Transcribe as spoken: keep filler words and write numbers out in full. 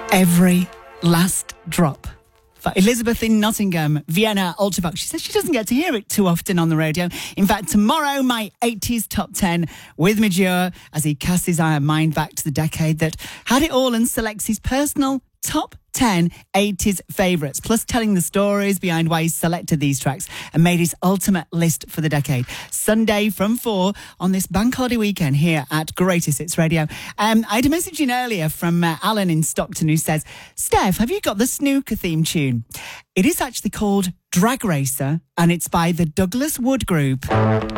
Every Last Drop. For Elizabeth in Nottingham, Vienna Ultravox. She says she doesn't get to hear it too often on the radio. In fact, tomorrow, my eighties top ten with Majur as he casts his eye and mind back to the decade that had it all and selects his personal top ten eighties favourites, plus telling the stories behind why he selected these tracks and made his ultimate list for the decade. Sunday from four on this bank holiday weekend here at Greatest Hits Radio. Um, I had a message in earlier from uh, Alan in Stockton who says, Steph, have you got the snooker theme tune? It is actually called Drag Racer and it's by the Douglas Wood Group.